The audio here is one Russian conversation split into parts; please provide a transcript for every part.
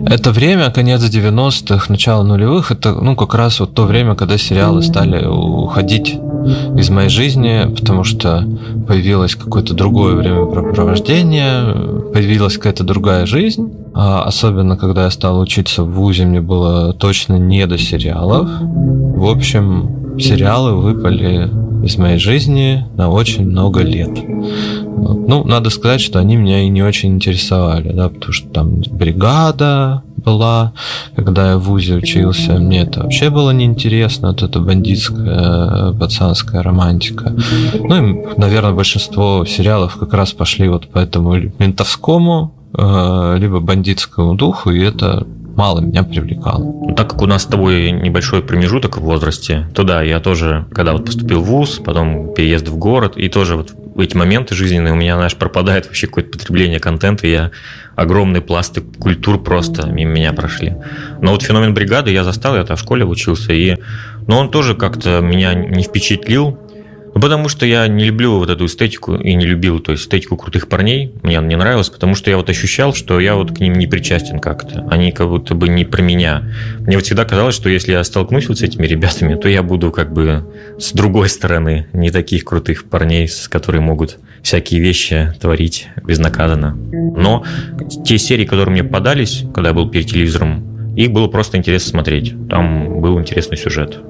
Это время, конец 90-х, начало нулевых, это как раз вот то время, когда сериалы стали уходить из моей жизни, потому что появилось какое-то другое времяпрепровождение, появилась какая-то другая жизнь. Особенно, когда я стал учиться в вузе, мне было точно не до сериалов. В общем, сериалы выпали из моей жизни на очень много лет. Надо сказать, что они меня и не очень интересовали, да, потому что там «Бригада» была, когда я в вузе учился, мне это вообще было неинтересно, вот эта бандитская, пацанская романтика. И, наверное, большинство сериалов как раз пошли вот по этому ментовскому, либо бандитскому духу, и это мало меня привлекало. Так как у нас с тобой небольшой промежуток в возрасте, то да, я тоже, когда вот поступил в вуз, потом переезд в город, и тоже вот в эти моменты жизненные у меня, знаешь, пропадает вообще какое-то потребление контента, и огромный пласт культур просто мимо меня прошли. Но вот феномен «Бригады» я застал, я в школе учился, но он тоже как-то меня не впечатлил, потому что я не люблю вот эту эстетику и не любил, то есть эстетику крутых парней. Мне она не нравилась, потому что я вот ощущал, что я вот к ним не причастен как-то. Они как будто бы не про меня. Мне вот всегда казалось, что если я столкнусь вот с этими ребятами, то я буду как бы с другой стороны, не таких крутых парней, которые могут всякие вещи творить безнаказанно. Но те серии, которые мне попадались, когда я был перед телевизором, их было просто интересно смотреть. Там был интересный сюжет.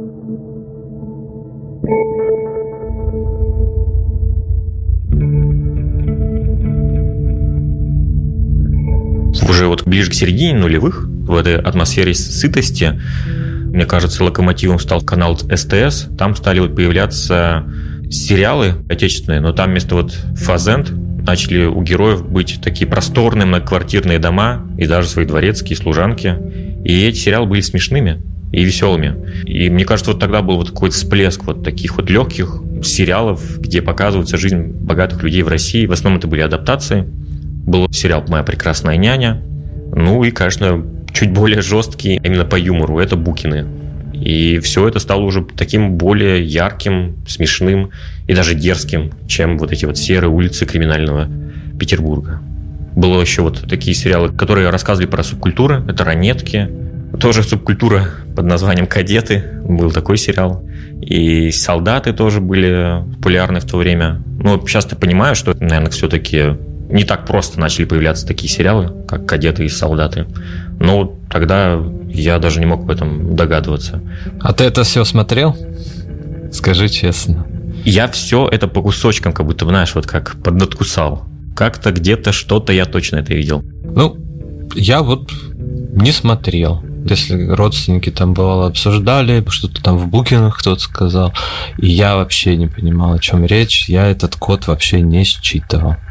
Уже вот ближе к середине нулевых, в этой атмосфере сытости, мне кажется, локомотивом стал канал СТС. Там стали вот появляться сериалы отечественные, но там вместо вот фазенд начали у героев быть такие просторные многоквартирные дома и даже свои дворецкие, служанки. И эти сериалы были смешными и веселыми. И мне кажется, вот тогда был вот какой-то всплеск вот таких вот легких сериалов, где показывается жизнь богатых людей в России. В основном это были адаптации. Был сериал «Моя прекрасная няня». И, конечно, чуть более жесткий именно по юмору. Это «Букины». И все это стало уже таким более ярким, смешным и даже дерзким, чем вот эти вот серые улицы криминального Петербурга. Было еще вот такие сериалы, которые рассказывали про субкультуры. Это «Ранетки». Тоже субкультура под названием «Кадеты». Был такой сериал. И «Солдаты» тоже были популярны в то время. Сейчас я понимаю, что, наверное, все-таки не так просто начали появляться такие сериалы, как «Кадеты» и «Солдаты». Но тогда я даже не мог об этом догадываться. А ты это все смотрел? Скажи честно. Я все это по кусочкам, как будто, знаешь, вот как поднадкусал. Как-то где-то что-то я точно это видел. Я вот не смотрел. Если родственники там бывало обсуждали, что-то там в Букинах кто-то сказал, и я вообще не понимал, о чем речь. Я этот код вообще не считывал.